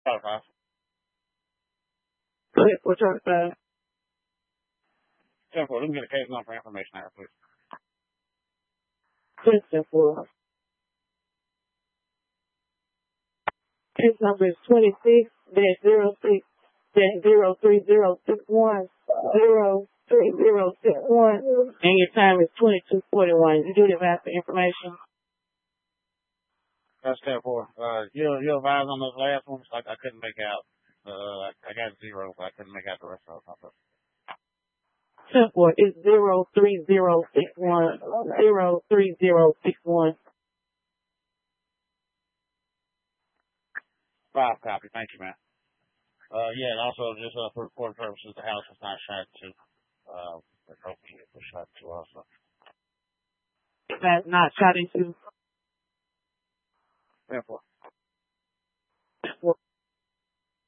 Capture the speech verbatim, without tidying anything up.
Five five. Go ahead, four charge five. Ten four. Let me get a case number for information there, please. Ten four. Case number is twenty-six dash zero six dash zero three zero six one zero three zero six one, and your time is twenty-two forty-one. You do the math for information. That's ten four. Uh, you you advise on those last ones? Like I couldn't make out. Uh, I got zero, but I couldn't make out the rest of them. Ten four is zero three zero six one zero three zero six one. Five copy. Thank you, man. Uh, yeah, and also just uh, for recording purposes, the house was not shot to. Uh, hopefully it was shot to also. That's not shot into. ten four.